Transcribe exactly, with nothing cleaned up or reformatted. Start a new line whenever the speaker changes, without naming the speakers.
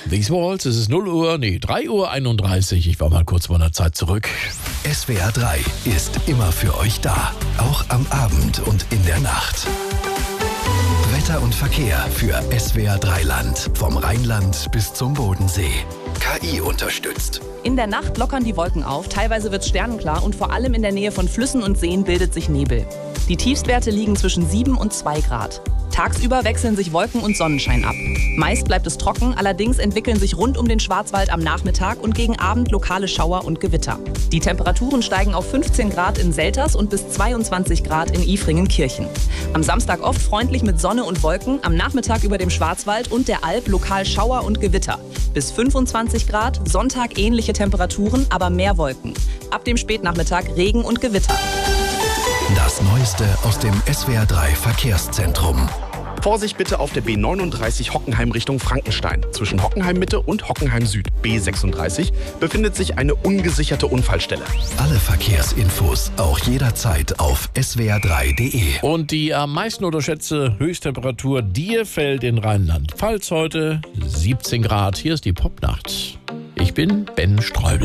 These Walls, es ist null Uhr, nee, drei Uhr einunddreißig. Ich war mal kurz von der Zeit zurück.
S W R drei ist immer für euch da. Auch am Abend und in der Nacht. Wetter und Verkehr für S W R drei Land. Vom Rheinland bis zum Bodensee. K I unterstützt.
In der Nacht lockern die Wolken auf, teilweise wird es sternenklar und vor allem in der Nähe von Flüssen und Seen bildet sich Nebel. Die Tiefstwerte liegen zwischen sieben und zwei Grad. Tagsüber wechseln sich Wolken und Sonnenschein ab. Meist bleibt es trocken, allerdings entwickeln sich rund um den Schwarzwald am Nachmittag und gegen Abend lokale Schauer und Gewitter. Die Temperaturen steigen auf fünfzehn Grad in Selters und bis zweiundzwanzig Grad in Ifringen-Kirchen. Am Samstag oft freundlich mit Sonne und Wolken, am Nachmittag über dem Schwarzwald und der Alb lokal Schauer und Gewitter. Bis fünfundzwanzig Grad, Sonntag ähnliche Temperaturen, aber mehr Wolken. Ab dem Spätnachmittag Regen und Gewitter.
Das Neueste aus dem S W R drei Verkehrszentrum.
Vorsicht bitte auf der B neununddreißig Hockenheim Richtung Frankenstein. Zwischen Hockenheim Mitte und Hockenheim Süd B sechsunddreißig befindet sich eine ungesicherte Unfallstelle.
Alle Verkehrsinfos auch jederzeit auf S W R drei Punkt D E.
Und die am meisten unterschätzte Höchsttemperatur, die fällt in Rheinland-Pfalz heute siebzehn Grad. Hier ist die Popnacht. Ich bin Ben Streubel.